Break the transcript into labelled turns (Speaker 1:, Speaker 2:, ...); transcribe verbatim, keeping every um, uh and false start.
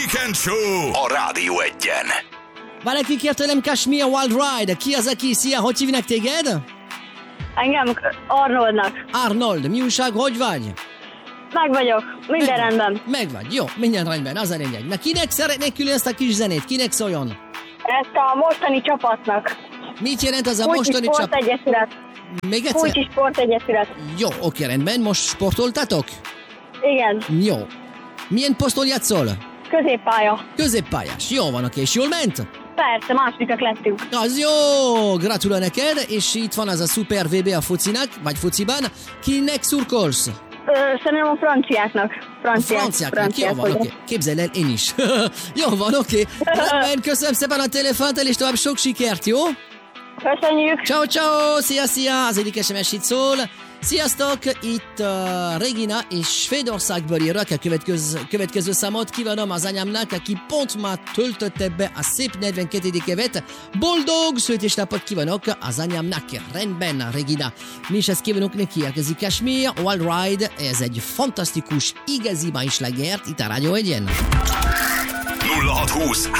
Speaker 1: Weekend Show a Rádió Egyen.
Speaker 2: Valaki kért tőlem Kashmir Wild Ride. Ki az, aki? Szia, hogy hívnak téged?
Speaker 3: Engem Arnoldnak.
Speaker 2: Arnold, mi újság, hogy vagy?
Speaker 3: Meg vagyok, minden
Speaker 2: Meg,
Speaker 3: rendben.
Speaker 2: Meg vagy, jó, minden rendben, az a lényeg. Na kinek szeretnék külön ezt a kis zenét? Kinek szóljon?
Speaker 3: Ezt a mostani csapatnak.
Speaker 2: Mit jelent az a
Speaker 3: Kulcsi
Speaker 2: mostani csap?
Speaker 3: Sportegyesület.
Speaker 2: Még egyszer?
Speaker 3: Kulcsi Sportegyesület.
Speaker 2: Jó, oké, rendben. Most sportoltatok?
Speaker 3: Igen,
Speaker 2: Jó. Milyen poszton játszol?
Speaker 3: középpálya.
Speaker 2: Középpályás. Jó van, oké. És jól ment?
Speaker 3: Persze, másodikak lettünk.
Speaker 2: Az jó! Gratulál neked, és itt van az a szuper vé bé a focinak, vagy fociban. Kinek szurkolsz?
Speaker 3: Ö, szerintem a franciáknak. Franciák,
Speaker 2: Franciáknak, jó van, oké. Okay. Képzelj el, én is. Jó van, oké. Okay. Köszönöm szépen a telefont, és tovább sok sikert, jó?
Speaker 3: Köszönjük.
Speaker 2: Ciao, ciao, szia, szia, az egyik es em es itt szól. Sziasztok, itt uh, Regina és Svédországból írok a következő, következő számot. Kívánom az anyámnak, aki pont már töltötte be a szép negyvenkettedik évet. Boldog születésnapot kívánok az anyámnak. Rendben, Regina. Mi is ezt kívánunk neki, elkezdjük Kashmir Wild Ride. Ez egy fantasztikus, igazi májslágert itt a Rádió Egyen.
Speaker 1: nulla hat húsz